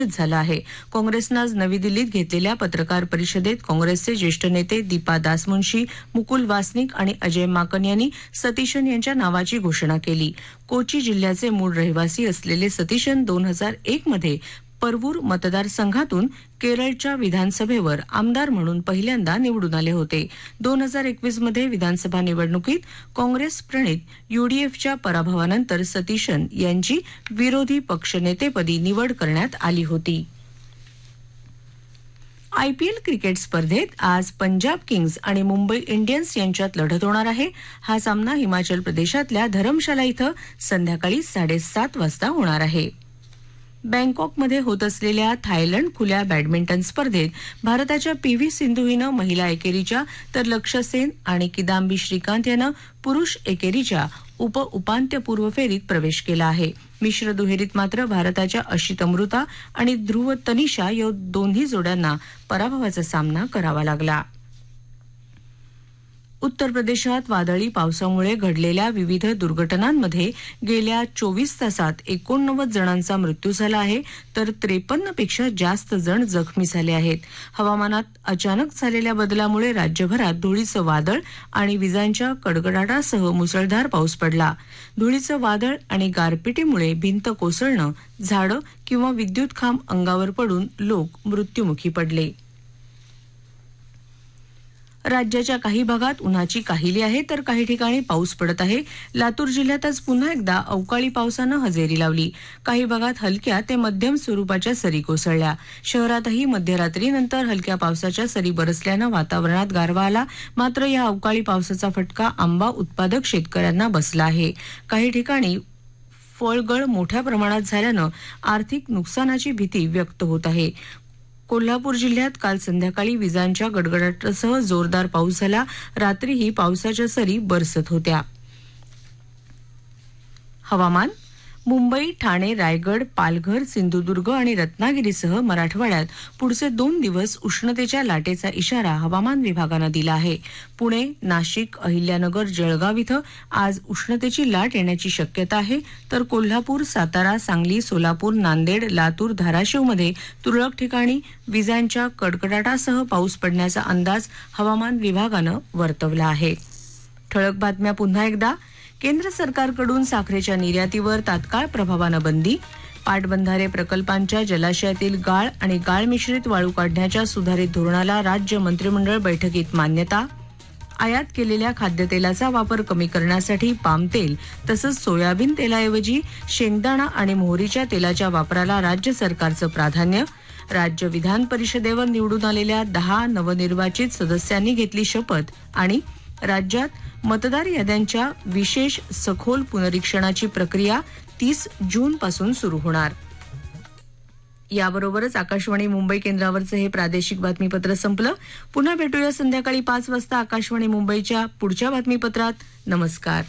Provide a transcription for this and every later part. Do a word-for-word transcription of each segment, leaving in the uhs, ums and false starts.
झाला आहे. काँग्रेसनं आज नवी दिल्लीत घेतलेल्या पत्रकार परिषदेत काँग्रेसचे ज्येष्ठ नेते दीपा दासमुन्शी, मुकुल वासनिक आणि अजय माकन यांनी सतीशन यांच्या नावाची घोषणा केली. कोची जिल्ह्याचे मूळ रहिवासी असलेले सतीशन दोन हजार एक मध्ये परवूर मतदारसंघातून केरळच्या विधानसभेवर आमदार म्हणून पहिल्यांदा निवडून आले होते. दोन हजार एकवीस मध्ये विधानसभा निवडणुकीत काँग्रेस प्रणित यूडीएफच्या पराभवानंतर सतीशन यांची विरोधी पक्षनेतेपदी निवड करण्यात आली होती. आयपीएल क्रिकेट स्पर्धेत आज पंजाब किंग्ज आणि मुंबई इंडियन्स यांच्यात लढत होणार आहे. हा सामना हिमाचल प्रदेशातल्या धरमशाला इथं संध्याकाळी साडेसात वाजता होणार आहे. बँकॉकमध्ये होत असलेल्या थायलंड खुल्या बॅडमिंटन स्पर्धेत भारताच्या पी व्ही सिंधू हिनं महिला एकेरीच्या तर लक्ष्य सेन आणि किदांबी श्रीकांत यानं पुरुष एकेरीच्या उप उपांत्यपूर्व फेरीत प्रवेश केला आहे. मिश्र दुहेरीत मात्र भारताच्या अशित अमृता आणि ध्रुव तनिषा या दोन्ही जोड्यांना पराभवाचा सामना करावा लागला. उत्तर प्रदेशात वादळी पावसामुळे घडलेल्या विविध दुर्घटनांमध्ये गेल्या चोवीस तासात एकोणनव्वद जणांचा मृत्यू झाला आहे, तर त्रेपन्न पेक्षा जास्त जण जखमी झाले आहेत. हवामानात अचानक झालेल्या बदलामुळे राज्यभरात धुळीचं वादळ आणि विजांच्या कडकडाटासह मुसळधार पाऊस पडला. धुळीचं वादळ आणि गारपिटीमुळे भिंत कोसळणं, झाडं किंवा विद्युत खांब अंगावर पडून लोक मृत्युमुखी पडले. राज्याच्या काही भागात उन्हाची काहिली आहे, तर काही ठिकाणी पाऊस पडत आहे. लातूर जिल्ह्यात आज पुन्हा एकदा अवकाळी पावसानं हजेरी लावली. काही भागात हलक्या ते मध्यम स्वरूपाच्या सरी कोसळल्या. शहरातही मध्यरात्रीनंतर हलक्या पावसाच्या सरी बरसल्यानं वातावरणात गारवा आला. मात्र या अवकाळी पावसाचा फटका आंबा उत्पादक शेतकऱ्यांना बसला आहे. काही ठिकाणी फळगळ मोठ्या प्रमाणात झाल्यानं आर्थिक नुकसानाची भीती व्यक्त होत आहे. कोल्हापूर जिल्ह्यात काल संध्याकाळी विजांच्या गडगडाटासह जोरदार पाऊस झाला. रात्रीही पावसाच्या सरी बरसत होत्या. हवामान. मुंबई, ठाणे, रायगड, पालघर, सिंधुदुर्ग आणि रत्नागिरीसह मराठवाड्यात पुढचे दोन दिवस उष्णतेच्या लाटेचा इशारा हवामान विभागानं दिला आहे. पुणे, नाशिक, अहिल्यानगर, जळगाव इथं आज उष्णतेची लाट येण्याची शक्यता आहे, तर कोल्हापूर, सातारा, सांगली, सोलापूर, नांदेड, लातूर, धाराशिवमध्ये तुरळक ठिकाणी विजांच्या कडकडाटासह पाऊस पडण्याचा अंदाज हवामान विभागानं वर्तवला आहे. ठळक बातम्या पुन्हा एकदा. केंद्र सरकारकडून साखरेच्या निर्यातीवर तात्काळ प्रभावानं बंदी. पाटबंधारे प्रकल्पांच्या जलाशयातील गाळ आणि गाळ मिश्रित वाळू काढण्याच्या सुधारित धोरणाला राज्य मंत्रिमंडळ बैठकीत मान्यता. आयात केलेल्या खाद्यतेलाचा वापर कमी करण्यासाठी पाम तेल तसंच सोयाबीन तेलाऐवजी शेंगदाणा आणि मोहरीच्या तेलाच्या वापराला राज्य सरकारचं प्राधान्य. राज्य विधान परिषदेवर निवडून आलेल्या दहा नवनिर्वाचित सदस्यांनी घेतली शपथ. आणि राज्यात मतदार याद्यांच्या विशेष सखोल पुनरीक्षणाची प्रक्रिया तीस जून पासून सुरू होणार. याबरोबरच आकाशवाणी मुंबई केंद्रावरचं हे प्रादेशिक बातमीपत्र संपलं. पुन्हा भेटूया संध्याकाळी पाच वाजता आकाशवाणी मुंबईच्या पुढच्या बातमीपत्रात. नमस्कार.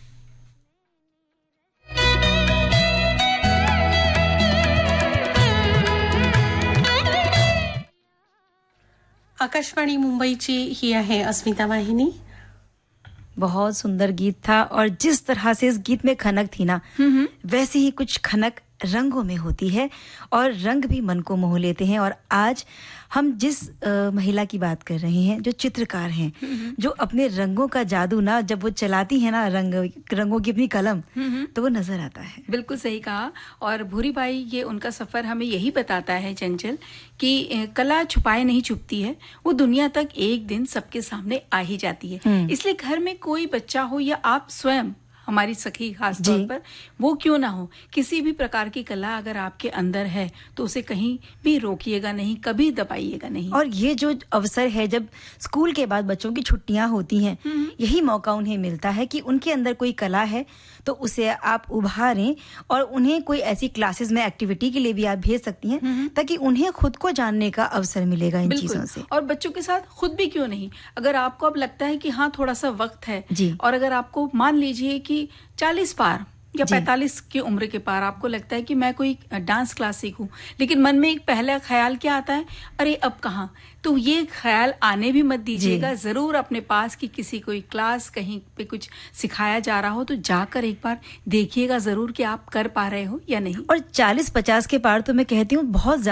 आकाशवाणी मुंबईची ही आहे अस्मिता वाहिनी. बहुत सुंदर गीत था और जिस तरह से इस गीत में खनक थी ना, वैसे ही कुछ खनक रंगों में होती है और रंग भी मन को मोह लेते हैं. और आज हम जिस आ, महिला की बात कर रहे हैं, जो चित्रकार हैं, जो अपने रंगों का जादू ना जब वो चलाती है ना, रंग रंगों की अपनी कलम, तो वो नजर आता है. बिल्कुल सही कहा. और भूरीबाई, ये उनका सफर हमें यही बताता है चंचल कि कला छुपाए नहीं छुपती है, वो दुनिया तक एक दिन सबके सामने आ ही जाती है. इसलिए घर में कोई बच्चा हो या आप स्वयं, हमारी सखी खास तौर पर, वो क्यों ना हो, किसी भी प्रकार की कला अगर आपके अंदर है तो उसे कहीं भी रोकिएगा नहीं, कभी दबाइएगा नहीं. और ये जो अवसर है जब स्कूल के बाद बच्चों की छुट्टियां होती हैं, यही मौका उन्हें मिलता है कि उनके अंदर कोई कला है तो उसे आप उभारें और उन्हें कोई ऐसी क्लासेस में एक्टिविटी के लिए भी आप भेज सकती हैं, ताकि उन्हें खुद को जानने का अवसर मिलेगा इन चीजों से. और बच्चों के साथ खुद भी क्यों नहीं, अगर आपको अब लगता है कि हाँ थोड़ा सा वक्त है, और अगर आपको मान लीजिए कि चालीस बार या जी। पैंतालीस की उम्र के पार आपको लगता है कि मैं कोई डांस क्लास सीखूं, लेकिन मन में एक पहला ख्याल क्या आता है, अरे अब कहाँ, तो ये ख्याल आने भी मत दीजिएगा। जरूर अपने पास की किसी कोई क्लास कहीं पे कुछ सिखाया जा रहा हो तो जाकर एक बार देखिएगा जरूर कि आप कर पा रहे हो या नहीं। और चालीस पचास के पार तो मैं कहती हूँ बहुत